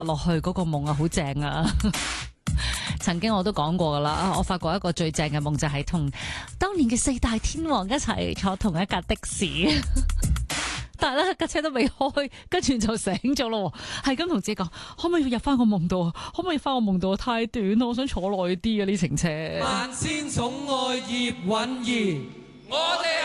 落去嗰個夢啊，好正啊！曾經我都講過噶啦，我發過一個最正嘅夢就係同當年嘅四大天王一齊坐同一架的士，但係咧架車都未開，跟住就醒咗咯，係咁同自己講，可唔可以入翻個夢度啊？可唔可以翻個夢度啊？太短啦，我想坐耐啲啊！呢程車。 萬千寵愛葉蘊儀，我哋。